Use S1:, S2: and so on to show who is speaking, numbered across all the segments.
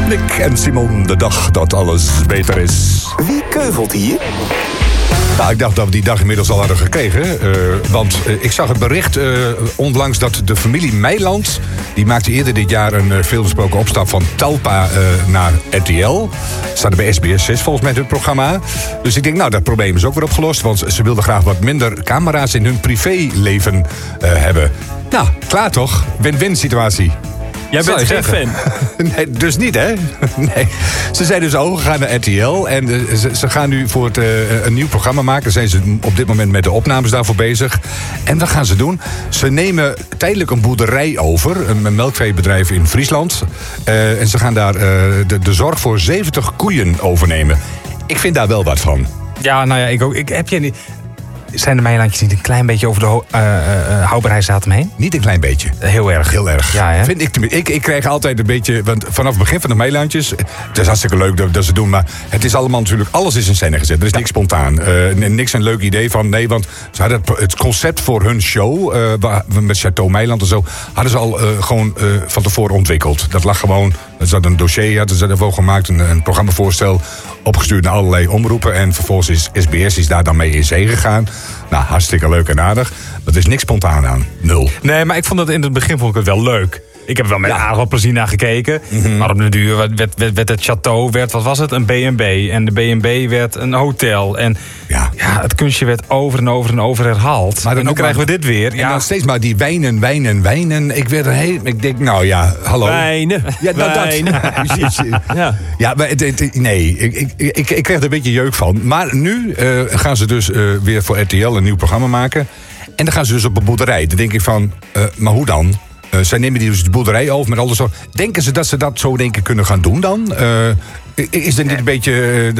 S1: Nick en Simon, de dag dat alles beter is.
S2: Wie keuvelt hier?
S1: Nou, ik dacht dat we die dag inmiddels al hadden gekregen. Want ik zag het bericht onlangs dat de familie Meiland... die maakte eerder dit jaar een veelbesproken opstap van Talpa naar RTL. Staat er bij SBS 6 volgens mij het programma. Dus ik denk, nou, dat probleem is ook weer opgelost. Want ze wilden graag wat minder camera's in hun privéleven hebben. Nou, klaar toch? Win-win situatie.
S3: Jij bent geen fan.
S1: Nee, dus niet, hè? Nee. Ze zijn dus overgegaan naar RTL. En ze gaan nu voor het, een nieuw programma maken. Daar zijn ze op dit moment met de opnames daarvoor bezig. En wat gaan ze doen? Ze nemen tijdelijk een boerderij over. Een melkveebedrijf in Friesland. En ze gaan daar de zorg voor 70 koeien overnemen. Ik vind daar wel wat van.
S3: Ja, nou ja, ik ook. Heb je niet... Zijn de Meilandjes niet een klein beetje over de houdbaarheidsdatum heen?
S1: Niet een klein beetje.
S3: Heel erg.
S1: Heel erg.
S3: Ja, hè?
S1: Vind ik krijg altijd een beetje... Want vanaf het begin van de Meilandjes... Het is hartstikke leuk dat ze doen, maar het is allemaal natuurlijk... Alles is in scène gezet. Er is niks spontaan. Niks een leuk idee van... Nee, want ze hadden het concept voor hun show... met Château Meiland en zo... hadden ze al gewoon van tevoren ontwikkeld. Dat lag gewoon... Er zat een dossier, hadden ze daarvoor gemaakt... een programmavoorstel opgestuurd naar allerlei omroepen... en vervolgens is SBS is daar dan mee in zee gegaan. Nou, hartstikke leuk en aardig. Maar er is niks spontaan aan. 0.
S3: Nee, maar ik vond dat in het begin vond ik het wel leuk. Ik heb er wel met aardig wat plezier naar gekeken. Mm-hmm. Maar op de duur werd het château, wat was het? Een B&B. En de B&B werd een hotel. En ja, het kunstje werd over en over en over herhaald. Maar dan krijgen we dit weer.
S1: En dan steeds maar die wijnen. Ik denk, nou ja, hallo.
S3: Wijnen.
S1: Ja, wijnen. Ja, maar nee, ik kreeg er een beetje jeuk van. Maar nu gaan ze dus weer voor RTL een nieuw programma maken. En dan gaan ze dus op een boerderij. Dan denk ik van, maar hoe dan? Zij nemen die dus de boerderij over met alles zo. Denken ze dat zo kunnen gaan doen dan? Is er niet een beetje...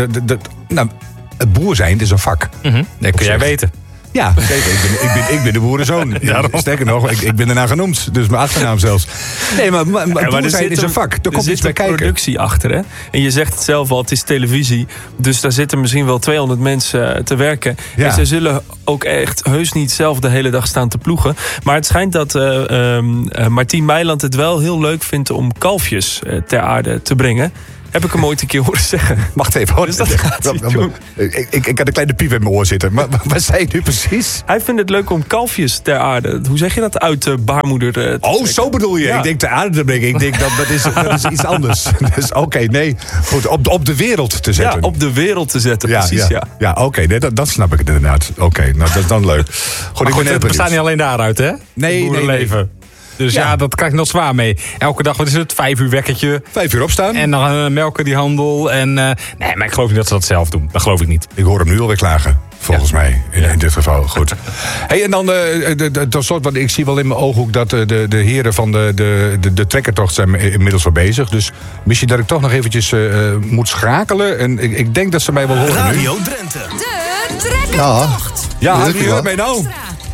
S1: het boer zijn, het is een vak.
S3: Mm-hmm. Dat kun jij weten.
S1: Ja, zeker. Ik ben de boerenzoon. Sterker nog, ik ben ernaar genoemd. Dus mijn achternaam zelfs. Nee, maar boer zijn is een vak. Er komt iets bij kijken.
S4: Er zit een productie achter, hè? En je zegt het zelf al, het is televisie. Dus daar zitten misschien wel 200 mensen te werken. Ja. En ze zullen ook echt heus niet zelf de hele dag staan te ploegen. Maar het schijnt dat Martien Meiland het wel heel leuk vindt... om kalfjes ter aarde te brengen. Heb ik hem ooit een keer horen zeggen.
S1: Wacht even, hoor.
S4: Dus dat gaat hij doen.
S1: Ik had een kleine piep in mijn oor zitten. Maar wat zei je nu precies?
S4: Hij vindt het leuk om kalfjes ter aarde... Hoe zeg je dat? Uit de baarmoeder te trekken.
S1: Zo bedoel je? Ja. Ik denk ter aarde te brengen. Ik denk dat is iets anders. Dus oké, nee. Goed, op de wereld te zetten.
S4: Ja, op de wereld te zetten, precies, ja.
S1: Ja, oké, nee, dat snap ik inderdaad. Oké, nou, dat is dan leuk.
S3: Goed, het bestaat niet alleen daaruit, hè?
S1: Nee.
S3: Dus ja, dat krijg ik nog zwaar mee. Elke dag, wat is het? 5 uur wekkertje.
S1: 5 uur opstaan.
S3: En dan melken die handel. En, nee, maar ik geloof niet dat ze dat zelf doen. Dat geloof ik niet.
S1: Ik hoor hem nu alweer klagen. Volgens mij, in dit geval. Goed. Hey, en dan tot slot, want ik zie wel in mijn ooghoek... dat de heren van de trekkertocht zijn inmiddels wel bezig. Dus misschien dat ik toch nog eventjes moet schakelen. En ik denk dat ze mij wel horen nu.
S2: Radio Drenthe.
S5: De trekkertocht.
S1: Ja, wie hoort mij nou?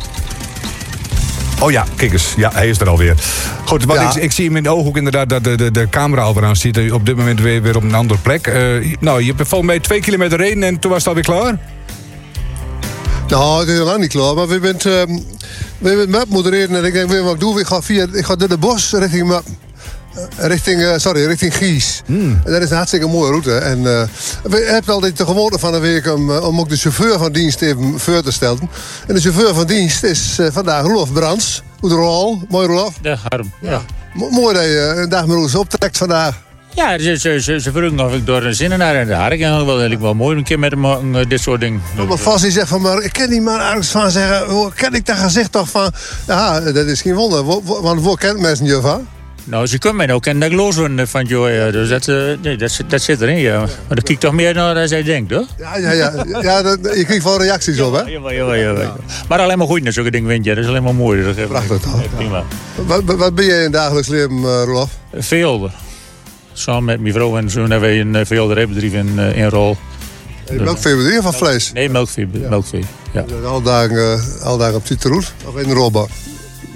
S1: Oh ja, kijk eens. Ja, hij is er alweer. Goed, want ik zie hem in de ooghoek inderdaad dat de camera alweer aan zit. Op dit moment weer op een andere plek. Nou, je hebt volgens mij 2 kilometer heen en toen was het alweer klaar?
S6: Nou, het is nog niet klaar, maar we zijn map modereren en ik denk, weet je wat ik doe? Ik ga door de bos richting map. Richting Gies. En dat is een hartstikke mooie route. En we hebben altijd de gewoonte van de week om ook de chauffeur van dienst even voor te stellen. En de chauffeur van dienst is vandaag Rolf Brands. Goedemorgen, mooi Rolf.
S7: Dag Harm. Ja.
S6: Mooi dat je een dag met ons optrekt vandaag.
S7: Ja, ze vroegen of ik door een zinnenaar en daar. Ik denk wel heel mooi een keer met hem dit soort dingen.
S6: Maar vast die zegt van, maar ik ken die man ergens van zeggen, hoe ken ik dat gezicht toch van? Ja, dat is geen wonder. Want waar kent mensen je van?
S7: Nou, ze kunnen mij ook en dat ik los van Joey. Dus dat zit erin, ja. Maar dat kijkt toch meer naar dan zij denkt, hoor?
S6: Ja, je krijgt wel reacties op, hè?
S7: Ja. Maar alleen maar goed naar zulke dingen, vind je. Dat is alleen maar mooi.
S6: Prachtig toch?
S7: Prima.
S6: Wat ben jij in het dagelijks leven, Rolf?
S7: Veelder. Samen met mijn vrouw en zo hebben wij een veelderijbedrijf in Rol.
S6: Melkveebedrijf of vlees?
S7: Nee, melkvee. Ja.
S6: Al dagen op Titeroet of in de rolbak?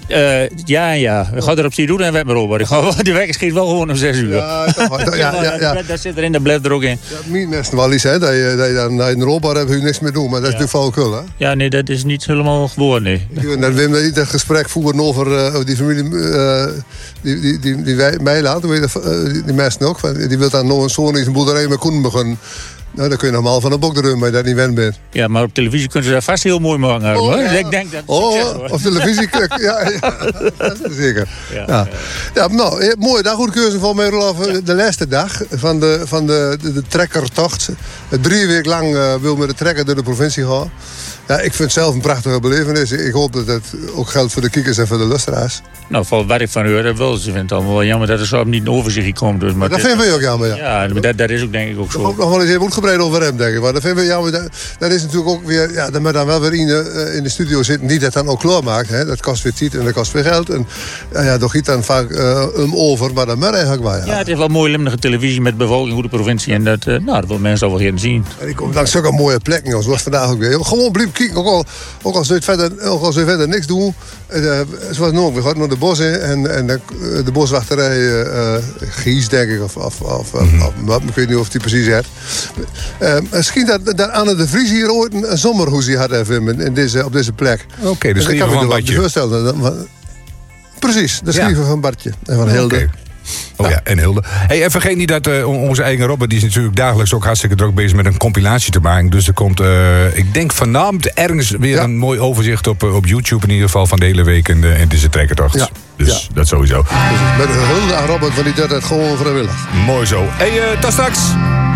S7: Ja. We gaan erop zien doen en we hebben maar over. De wekker schiet wel gewoon om 6 uur.
S6: Ja.
S7: Dat zit erin, dat blijft er ook in.
S6: Ja, mijn mensen wel eens, hè, dat je dan een robot hebt, je niks meer doen. Maar dat is natuurlijk flauwekul, hè?
S7: Ja, nee, dat is niet helemaal gewoon, nee.
S6: En Wim niet een gesprek voeren over die familie die mij laten, die mensen ook. Die wil dan nog een zoon in zijn boerderij met koen beginnen. Nou, dan kun je normaal van een bok erin, maar je dat niet wend bent.
S7: Ja, maar op televisie kunnen ze dat vast heel mooi maken. Hoor.
S6: Ja.
S7: Ik denk dat
S6: op televisie, ja, dat is zeker. Ja, nou, mooie dag, goed keuze van mij, Rolf. De laatste dag van de trekkertocht. 3 weken lang wil met de trekker door de provincie gaan. Ja, ik vind het zelf een prachtige belevenis. Ik hoop dat het ook geldt voor de kijkers en voor de luisteraars.
S7: Nou, van wat ik van u hoor, wel. Ze vinden het allemaal wel jammer dat er zo niet een overzicht komt. Dus, maar
S6: dat vinden we ook jammer,
S7: ja. Ja, dat is ook denk ik ook zo.
S6: Ook nog wel eens even uitgebreid over hem, denk ik. Maar dat vinden we jammer. Dat is natuurlijk ook weer... Ja, dat we dan wel weer in de studio zitten. Niet dat dan ook klaar maakt. Hè. Dat kost weer tijd en dat kost weer geld. En ja, dat giet dan vaak over. Maar dat maar eigenlijk wel,
S7: ja, het is wel mooi limmerige televisie met bevolking, goede provincie. En dat wil mensen al wel gaan zien.
S6: En ik kom dan zulke mooie plekken, zoals vandaag ook weer. Gewoon blijf kijken. Ook als we verder niks doen. Zoals nog, we gaan naar de bos in. En de boswachterij Gies, denk ik. Of ik weet niet of die precies heeft. Misschien dat Anne de Vries hier ooit een zomerhoesie had even op deze plek.
S1: Oké, de schrijver van Bartje.
S6: Precies, de schrijver van Bartje en van Hilde.
S1: Okay. Oh ja, en Hilde. Hey, en vergeet niet dat onze eigen Robert, die is natuurlijk dagelijks ook hartstikke druk bezig met een compilatie te maken. Dus er komt, ik denk vanavond ergens weer een mooi overzicht op YouTube in ieder geval van de hele week en deze trekkertocht. Ja. Dus dat sowieso.
S6: Dus met een Hilde aan Robert, want die doet het gewoon vrijwillig.
S1: Mooi zo. Hey, tot straks.